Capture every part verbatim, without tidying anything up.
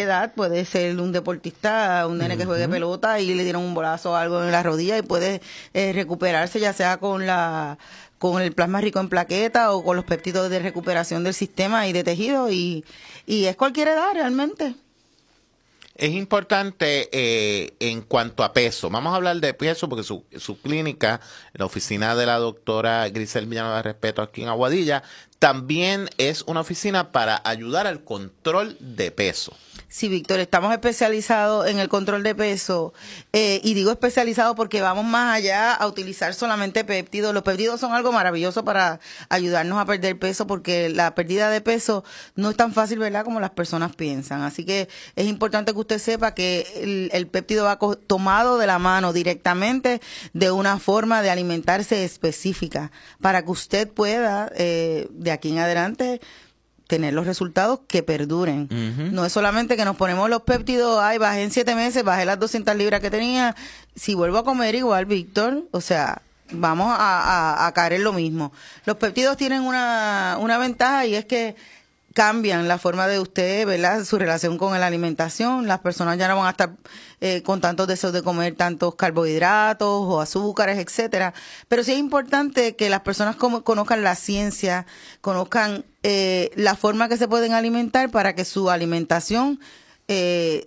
edad, puede ser un deportista, un nene uh-huh. que juegue pelota y le dieron un bolazo o algo en la rodilla y puede eh, recuperarse, ya sea con la con el plasma rico en plaqueta o con los péptidos de recuperación del sistema y de tejido, y, y es cualquier edad realmente. Es importante eh, en cuanto a peso. Vamos a hablar de peso porque su, su clínica, la oficina de la doctora Grisel Villanueva Respeto aquí en Aguadilla, también es una oficina para ayudar al control de peso. Sí, Víctor, estamos especializados en el control de peso eh, y digo especializados porque vamos más allá a utilizar solamente péptidos. Los péptidos son algo maravilloso para ayudarnos a perder peso porque la pérdida de peso no es tan fácil, ¿verdad?, como las personas piensan. Así que es importante que usted sepa que el, el péptido va tomado de la mano directamente de una forma de alimentarse específica para que usted pueda, eh, de aquí en adelante, tener los resultados que perduren. Uh-huh. No es solamente que nos ponemos los péptidos, ay, bajé en siete meses, bajé las doscientas libras que tenía, si vuelvo a comer igual, Víctor, o sea, vamos a, a, a caer en lo mismo. Los péptidos tienen una, una ventaja y es que cambian la forma de usted, ¿verdad?, su relación con la alimentación. Las personas ya no van a estar eh, con tantos deseos de comer tantos carbohidratos o azúcares, etcétera. Pero sí es importante que las personas como, conozcan la ciencia, conozcan eh, la forma que se pueden alimentar para que su alimentación eh,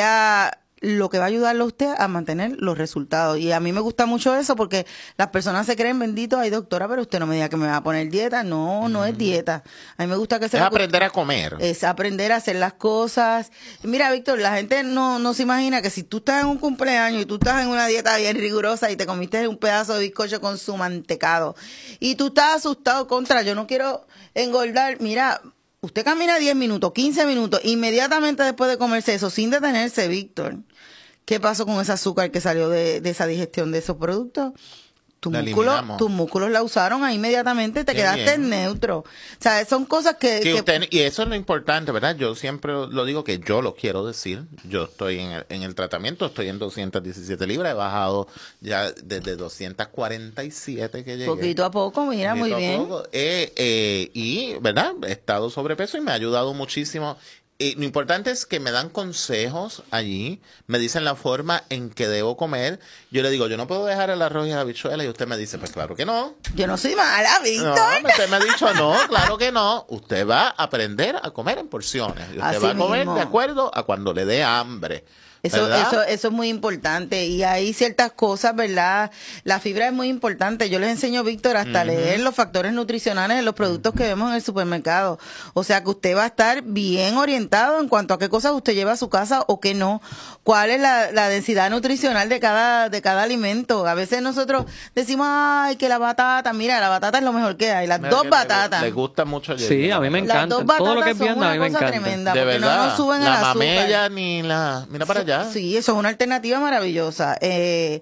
sea lo que va a ayudarlo a usted a mantener los resultados. Y a mí me gusta mucho eso porque las personas se creen, bendito, ay doctora, pero usted no me diga que me va a poner dieta. No, mm. no es dieta. A mí me gusta que se... Es aprender a comer. Es aprender a hacer las cosas. Mira, Víctor, la gente no, no se imagina que si tú estás en un cumpleaños y tú estás en una dieta bien rigurosa y te comiste un pedazo de bizcocho con su mantecado y tú estás asustado contra, yo no quiero engordar, mira... Usted camina diez minutos, quince minutos, inmediatamente después de comerse eso, sin detenerse, Víctor. ¿Qué pasó con ese azúcar que salió de, de esa digestión de esos productos? Tus músculos, tus músculos la usaron ahí inmediatamente, te Qué quedaste bien. neutro. O sea, son cosas que... que, que usted, y eso es lo importante, ¿verdad? Yo siempre lo digo que yo lo quiero decir. Yo estoy en el, en el tratamiento, estoy en doscientas diecisiete libras, he bajado ya desde doscientas cuarenta y siete que llegué. Poquito a poco, mira, Poquito muy bien. Poco. Eh, eh, y, ¿verdad? He estado sobrepeso y me ha ayudado muchísimo. Y lo importante es que me dan consejos allí, me dicen la forma en que debo comer. Yo le digo, yo no puedo dejar el arroz y la habichuela, y usted me dice, pues claro que no. Yo no soy mala, Víctor. No, usted me ha dicho, no, claro que no. Usted va a aprender a comer en porciones. Y usted Así va a comer mismo. de acuerdo a cuando le dé hambre. Eso, eso, eso es muy importante y hay ciertas cosas, ¿verdad? La fibra es muy importante. Yo les enseño, Víctor, hasta uh-huh. leer los factores nutricionales de los productos que vemos en el supermercado. O sea que usted va a estar bien orientado en cuanto a qué cosas usted lleva a su casa o qué no. Cuál es la, la densidad nutricional de cada, de cada alimento. A veces nosotros decimos, ay, que la batata, mira, la batata es lo mejor que hay. Las Mira, dos batatas. Le, le gusta mucho. Sí, a mí me encanta. Las dos batatas todo lo que es vianda a mí me encanta. Tremenda, de verdad, no nos suben la el azúcar. mamella ni la... Mira para allá. Sí, eso es una alternativa maravillosa. Eh,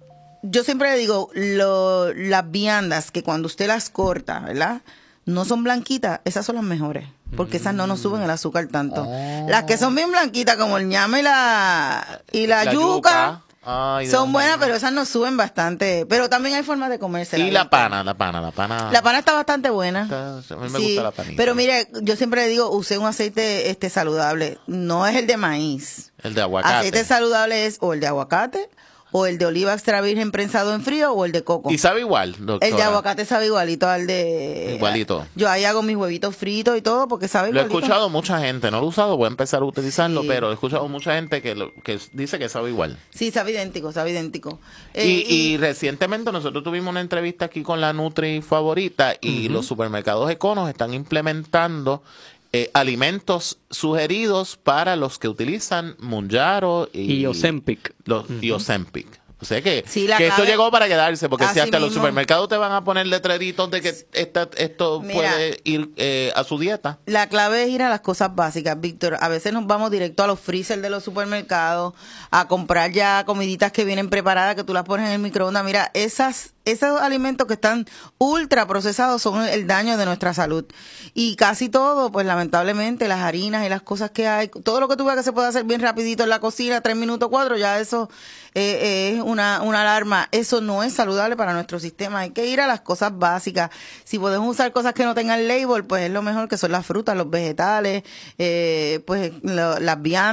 yo siempre le digo, lo, las viandas que cuando usted las corta, ¿verdad?, no son blanquitas, esas son las mejores, porque esas no nos suben el azúcar tanto. Oh. Las que son bien blanquitas, como el ñame y la, y la, la yuca, yuca. Ay, son buenas, pero esas nos suben bastante. Pero también hay formas de comerse. Y la pana, la pana, la pana. La pana está bastante buena. Está, a mí me sí, gusta la panita. Pero mire, yo siempre le digo, use un aceite este saludable. No es el de maíz. El de aguacate. Aceite saludable es o el de aguacate, o el de oliva extra virgen prensado en frío, o el de coco. ¿Y sabe igual, doctora? El de aguacate sabe igualito al de... Igualito. Yo ahí hago mis huevitos fritos y todo porque sabe lo igualito. Lo he escuchado mucha gente, no lo he usado, voy a empezar a utilizarlo, sí. pero he escuchado mucha gente que, lo, que dice que sabe igual. Sí, sabe idéntico, sabe idéntico. Eh, y, y, y recientemente nosotros tuvimos una entrevista aquí con la Nutri Favorita y uh-huh. los supermercados Econos están implementando Eh, alimentos sugeridos para los que utilizan Mounjaro y, y Ozempic. Los, uh-huh. Y Ozempic. O sea que, sí, que esto llegó para quedarse, porque Así si hasta mismo. los supermercados te van a poner letreritos de que esta, esto Mira, puede ir eh, a su dieta. La clave es ir a las cosas básicas, Víctor. A veces nos vamos directo a los freezer de los supermercados a comprar ya comiditas que vienen preparadas, que tú las pones en el microondas. Mira, esas, esos alimentos que están ultra procesados son el daño de nuestra salud. Y casi todo, pues lamentablemente, las harinas y las cosas que hay, todo lo que tú veas que se puede hacer bien rapidito en la cocina, tres minutos, cuatro, ya eso eh, es una, una alarma. Eso no es saludable para nuestro sistema. Hay que ir a las cosas básicas. Si podemos usar cosas que no tengan label, pues es lo mejor, que son las frutas, los vegetales, eh, pues lo, las viandas.